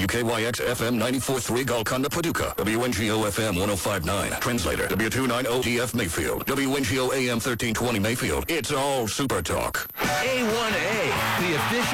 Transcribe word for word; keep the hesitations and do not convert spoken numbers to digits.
W K Y X F M ninety-four point three Golconda, Paducah. W N G O F M one oh five point nine. Translator, W two ninety D F Mayfield. W N G O A M thirteen twenty Mayfield. It's all Super Talk. A one A, the official